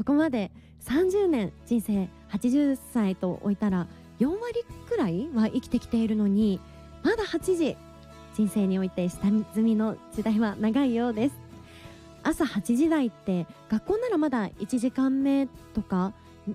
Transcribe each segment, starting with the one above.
ここまで30年人生80歳と置いたら4割くらいは生きてきているのに、まだ8時、人生において下積みの時代は長いようです。朝8時台って学校ならまだ1時間目とか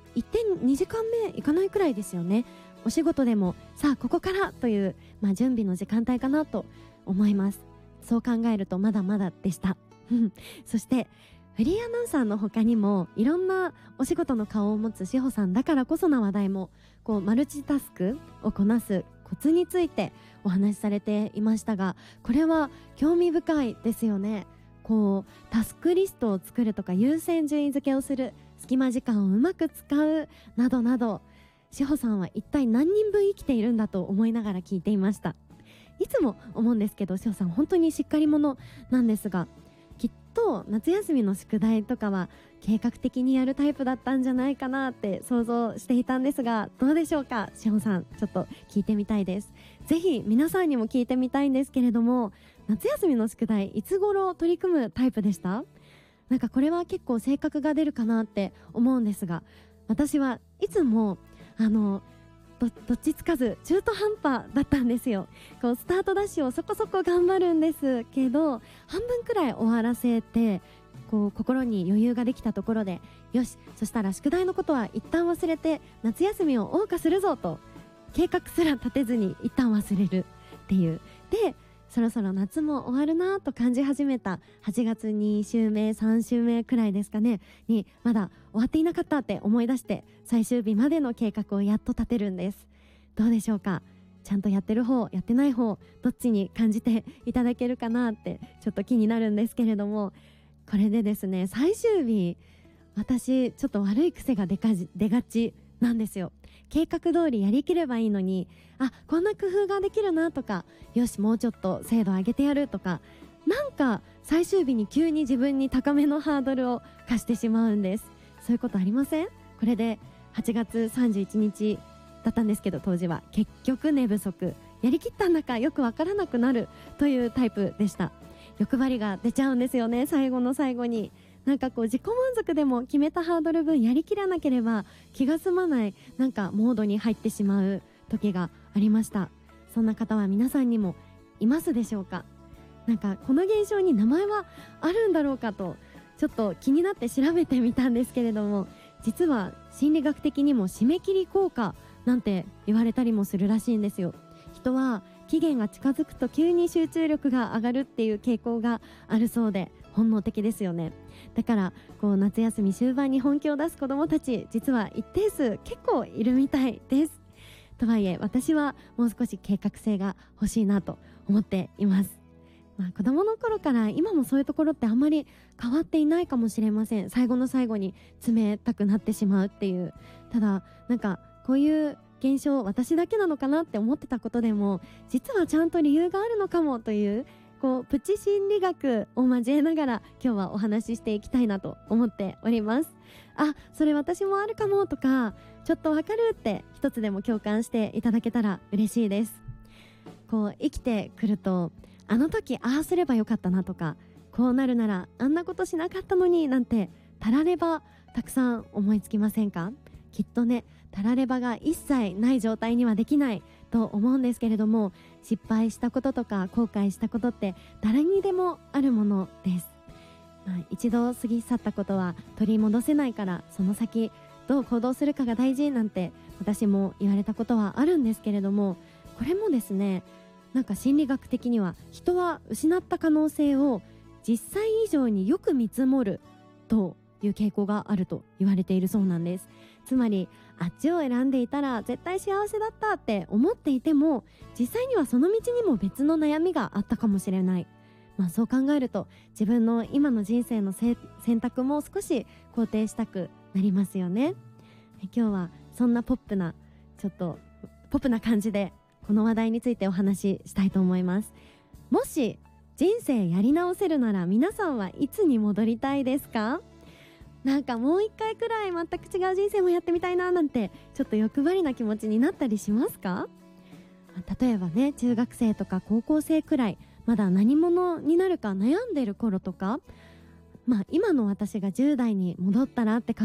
1.2 時間目いかないくらいですよね。お仕事でもさあここからという、準備の時間帯かなと思います。そう考えるとまだまだでしたそしてフリーアナウンサーの他にもいろんなお仕事の顔を持つ志保さんだからこそな話題も、マルチタスクをこなすコツについてお話しされていましたが、これは興味深いですよね。タスクリストを作るとか優先順位付けをする、隙間時間をうまく使うなどなど、志保さんは一体何人分生きているんだと思いながら聞いていました。いつも思うんですけど、志保さん本当にしっかり者なんですが、きっと夏休みの宿題とかは計画的にやるタイプだったんじゃないかなって想像していたんですが、どうでしょうか。志保さん、ちょっと聞いてみたいです。ぜひ皆さんにも聞いてみたいんですけれども、夏休みの宿題いつ頃取り組むタイプでした？なんかこれは結構性格が出るかなって思うんですが、私はいつもどっちつかず中途半端だったんですよ。スタートダッシュをそこそこ頑張るんですけど、半分くらい終わらせて心に余裕ができたところで、よし、そしたら宿題のことは一旦忘れて夏休みを謳歌するぞと計画すら立てずに一旦忘れるっていう。でそろそろ夏も終わるなと感じ始めた8月2週目3週目くらいですかねに、まだ終わっていなかったって思い出して最終日までの計画をやっと立てるんです。どうでしょうか。ちゃんとやってる方やってない方、どっちに感じていただけるかなってちょっと気になるんですけれども、これでですね、最終日私ちょっと悪い癖が出がちなんですよ。計画通りやりきればいいのに、こんな工夫ができるなとか、よしもうちょっと精度上げてやるとか、なんか最終日に急に自分に高めのハードルを課してしまうんです。そういうことありません？これで8月31日だったんですけど、当時は結局寝不足、やりきったんだかよくわからなくなるというタイプでした。欲張りが出ちゃうんですよね、最後の最後に。なんか自己満足でも決めたハードル分やりきらなければ気が済まない、なんかモードに入ってしまう時がありました。そんな方は皆さんにもいますでしょうか。なんかこの現象に名前はあるんだろうかとちょっと気になって調べてみたんですけれども、実は心理学的にも締め切り効果なんて言われたりもするらしいんですよ。人は期限が近づくと急に集中力が上がるっていう傾向があるそうで、本能的ですよね。だから夏休み終盤に本気を出す子どもたち、実は一定数結構いるみたいです。とはいえ私はもう少し計画性が欲しいなと思っています。子供の頃から今もそういうところってあんまり変わっていないかもしれません。最後の最後に詰めたくなってしまうっていう。ただなんかこういう現象私だけなのかなって思ってたことでも、実はちゃんと理由があるのかもというプチ心理学を交えながら今日はお話ししていきたいなと思っております。それ私もあるかもとか、ちょっとわかるって一つでも共感していただけたら嬉しいです。生きてくると、あの時すればよかったなとか、こうなるならあんなことしなかったのになんてたらればたくさん思いつきませんか？きっとね、たらればが一切ない状態にはできないと思うんですけれども、失敗したこととか後悔したことって誰にでもあるものです。一度過ぎ去ったことは取り戻せないから、その先どう行動するかが大事なんて私も言われたことはあるんですけれども、これもですね、なんか心理学的には人は失った可能性を実際以上によく見積もるという傾向があると言われているそうなんです。つまりあっちを選んでいたら絶対幸せだったって思っていても、実際にはその道にも別の悩みがあったかもしれない。そう考えると自分の今の人生の選択も少し肯定したくなりますよね。今日はそんなポップな感じでこの話題についてお話ししたいと思います。もし人生やり直せるなら皆さんはいつに戻りたいですか？なんかもう一回くらい全く違う人生もやってみたいななんてちょっと欲張りな気持ちになったりしますか？例えばね、中学生とか高校生くらいまだ何者になるか悩んでる頃とか、今の私が10代に戻ったらって考